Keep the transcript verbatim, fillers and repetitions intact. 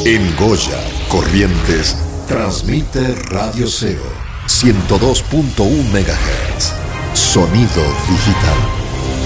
En Goya, Corrientes, transmite Radio Cero, ciento dos punto uno megahertz. Sonido digital.